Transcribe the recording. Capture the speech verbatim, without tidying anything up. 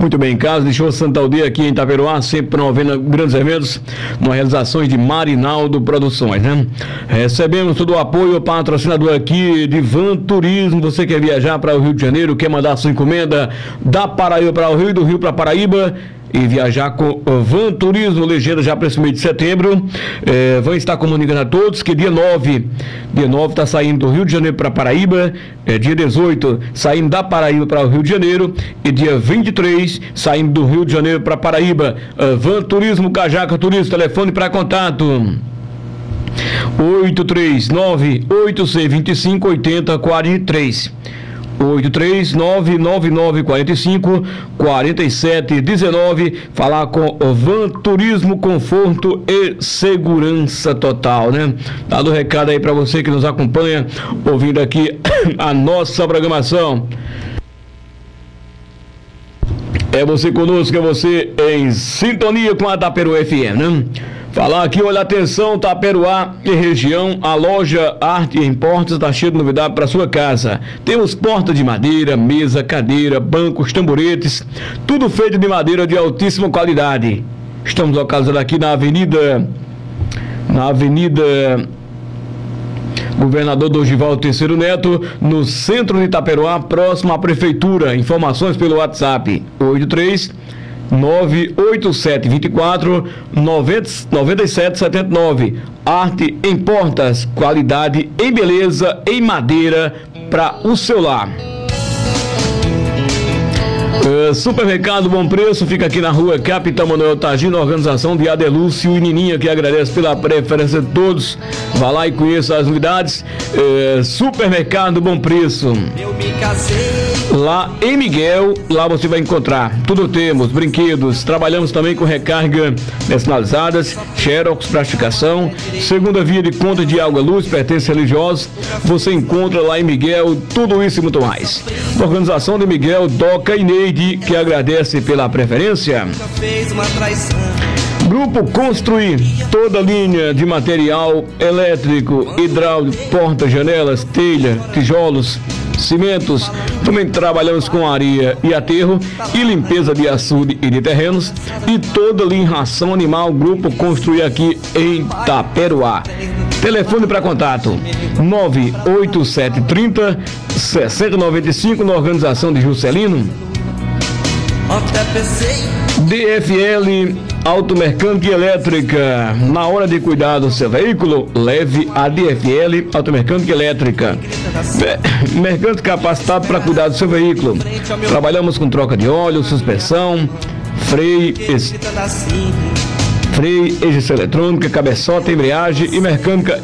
Muito bem, Casa de Show Santa Aldeia aqui em Itaperuá, sempre promovendo grandes eventos, nas realizações de Marinaldo Produções, né? Recebemos todo o apoio, patrocinador aqui de Van Turismo. Você quer viajar para o Rio de Janeiro, quer mandar sua encomenda da Paraíba para o Rio, do Rio para Paraíba, e viajar com o Van Turismo, legenda já para esse mês de setembro. É, vão estar comunicando a todos que dia nove, dia nove está saindo do Rio de Janeiro para Paraíba, é, dia dezoito saindo da Paraíba para o Rio de Janeiro, e dia vinte e três saindo do Rio de Janeiro para Paraíba. É, Van Turismo, Cajaca Turismo, telefone para contato oito três nove, oito seis dois cinco, oito zero quatro três. oito três nove, nove nove quatro cinco, quatro sete um nove. Falar com o Van Turismo, conforto e segurança total, né? Dado o recado aí para você que nos acompanha, ouvindo aqui a nossa programação. É você conosco, é você em sintonia com a Itaperuá F M, né? Falar aqui, olha, atenção, Itaperuá e região, a loja Arte em Portas está cheia de novidade para sua casa. Temos porta de madeira, mesa, cadeira, bancos, tamboretes, tudo feito de madeira de altíssima qualidade. Estamos localizados aqui na avenida, na avenida Governador Dorival Terceiro Neto, no centro de Itaperuá, próximo à prefeitura. Informações pelo WhatsApp oito três nove oito sete dois quatro nove sete sete nove. Arte em Portas, qualidade em beleza, em madeira para o seu lar. Uh, Supermercado Bom Preço fica aqui na rua Capitão Manuel Tagino, organização de Adelúcio e Nininha, que agradece pela preferência de todos. Vá lá e conheça as novidades. Uh, Supermercado Bom Preço, lá em Miguel, lá você vai encontrar tudo. Temos brinquedos, trabalhamos também com recarga personalizadas, xerox, plastificação, segunda via de conta de água, luz, pertences religiosos. Você encontra lá em Miguel tudo isso e muito mais. Organização de Miguel, Doca e Neide, que agradece pela preferência. Grupo Construir, toda linha de material elétrico, hidráulico, portas, janelas, telha, tijolos, cimentos. Também trabalhamos com areia e aterro e limpeza de açude e de terrenos, e toda linha ração animal. Grupo Construir aqui em Itaperuá. Telefone para contato nove oito sete três zero seis zero nove cinco, na organização de Juscelino. D F L Automecânica e Elétrica. Na hora de cuidar do seu veículo, leve a D F L Automecânica e Elétrica. Mercante capacitado para cuidar do seu veículo. Trabalhamos com troca de óleo, suspensão, freio, es... freio, eixo eletrônica, cabeçota, embreagem e mecânica